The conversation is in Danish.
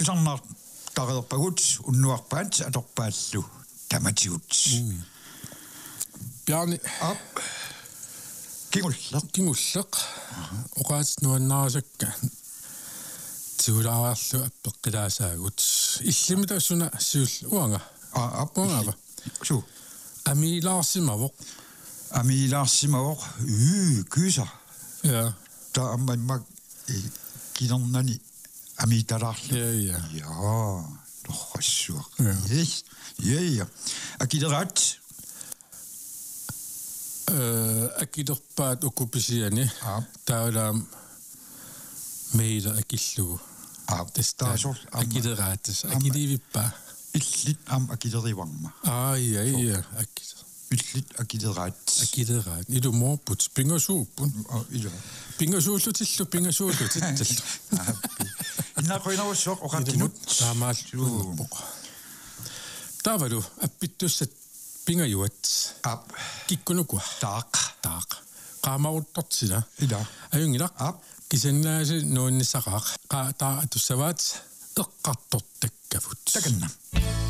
Kisarnar tareerpagut unnuarpaat atorpaallu tamatigut. Bjarne. Op. Kingulleq. Oqaat nuannaasakka. Tuulaarlu appeqqilaasagut. Illimita suna siul uanga. Uanga. Su. Amilaarsimavoq. Kysa. Ja. Ta ammanmak kinernani amiitalaarlu. Ja. Ja. Torrassuaq. Yes. Ja. Akideraat. Akiderpaat ukupisiani. Taulaam meida akillugu. Taasor akideraattas. Akidivippa. Illit akiderivarma. Ja. Illit akideraat. Akideraat. Ilumorput. Pingersuuppun. Pingersuullutillu. Inaqoinarussooq oqattinut. Taamaalluupoq. Taavalu appittussat pingajuat. Kikkunukua. Taaq. Qaamarutortila. Ajungilaq. Kisannaasi nuunnissaqaaq. Taa tussavaat eqqartortakkavut. Takanna.